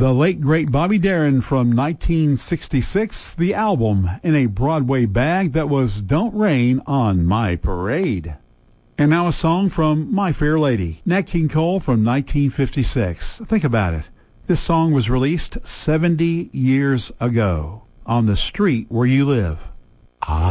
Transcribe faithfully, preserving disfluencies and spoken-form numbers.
The late, great Bobby Darin from nineteen sixty-six, the album In a Broadway Bag, that was Don't Rain on My Parade. And now a song from My Fair Lady, Nat King Cole from nineteen fifty-six. Think about it. This song was released seventy years ago. On the Street Where You Live.